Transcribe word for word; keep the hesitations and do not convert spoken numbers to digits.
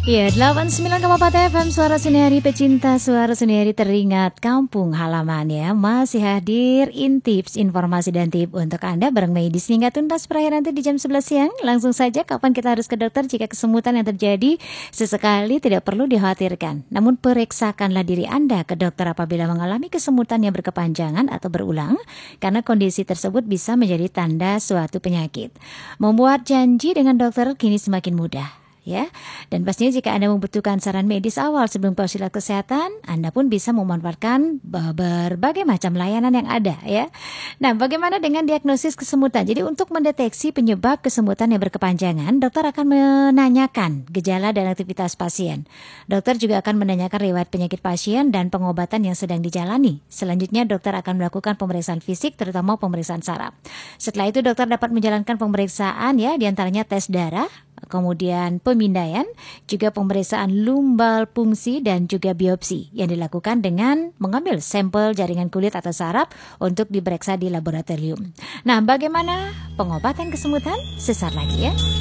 Iya, delapan puluh sembilan koma empat F M Suara Seniari, pecinta Suara Seniari teringat kampung halaman ya. Masih hadir in tips, informasi dan tip untuk Anda bareng medis hingga tuntas perayaan nanti di jam sebelas siang. Langsung saja, kapan kita harus ke dokter jika kesemutan yang terjadi sesekali tidak perlu dikhawatirkan. Namun periksakanlah diri Anda ke dokter apabila mengalami kesemutan yang berkepanjangan atau berulang, karena kondisi tersebut bisa menjadi tanda suatu penyakit. Membuat janji dengan dokter kini semakin mudah. Ya, dan pastinya jika Anda membutuhkan saran medis awal sebelum konsultasi kesehatan, Anda pun bisa memanfaatkan berbagai macam layanan yang ada ya. Nah, bagaimana dengan diagnosis kesemutan? Jadi untuk mendeteksi penyebab kesemutan yang berkepanjangan, dokter akan menanyakan gejala dan aktivitas pasien. Dokter juga akan menanyakan riwayat penyakit pasien dan pengobatan yang sedang dijalani. Selanjutnya dokter akan melakukan pemeriksaan fisik, terutama pemeriksaan saraf. Setelah itu dokter dapat menjalankan pemeriksaan ya, diantaranya tes darah, kemudian pemindaian, juga pemeriksaan lumbal fungsi dan juga biopsi yang dilakukan dengan mengambil sampel jaringan kulit atau saraf untuk diperiksa di laboratorium. Nah, bagaimana pengobatan kesemutan? Sesaat lagi ya.